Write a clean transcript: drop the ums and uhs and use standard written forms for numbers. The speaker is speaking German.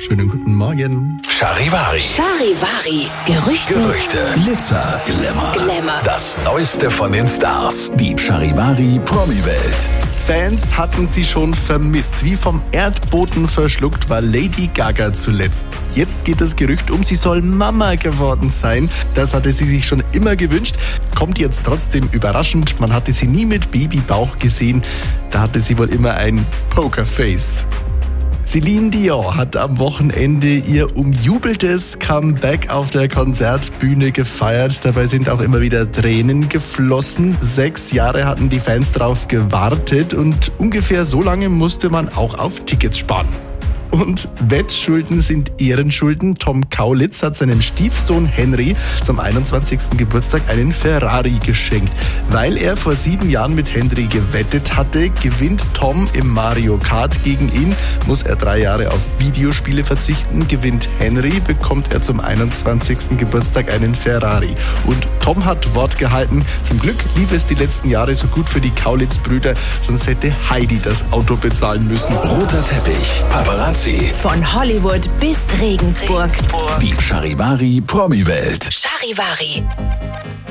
Schönen guten Morgen. Charivari. Gerüchte. Glitzer. Glamour. Das Neueste von den Stars. Die Charivari Promi-Welt. Fans hatten sie schon vermisst. Wie vom Erdboden verschluckt war Lady Gaga zuletzt. Jetzt geht das Gerücht sie soll Mama geworden sein. Das hatte sie sich schon immer gewünscht. Kommt jetzt trotzdem überraschend. Man hatte sie nie mit Babybauch gesehen. Da hatte sie wohl immer ein Pokerface. Celine Dion hat am Wochenende ihr umjubeltes Comeback auf der Konzertbühne gefeiert. Dabei sind auch immer wieder Tränen geflossen. 6 Jahre hatten die Fans drauf gewartet und ungefähr so lange musste man auch auf Tickets sparen. Und Wettschulden sind Ehrenschulden. Tom Kaulitz hat seinem Stiefsohn Henry zum 21. Geburtstag einen Ferrari geschenkt. Weil er vor 7 Jahren mit Henry gewettet hatte, gewinnt Tom im Mario Kart gegen ihn. Muss er 3 Jahre auf Videospiele verzichten, gewinnt Henry, bekommt er zum 21. Geburtstag einen Ferrari. Und Tom hat Wort gehalten. Zum Glück lief es die letzten Jahre so gut für die Kaulitz-Brüder, sonst hätte Heidi das Auto bezahlen müssen. Roter Teppich. Paparazzi. Von Hollywood bis Regensburg. Die Charivari Promi-Welt. Charivari.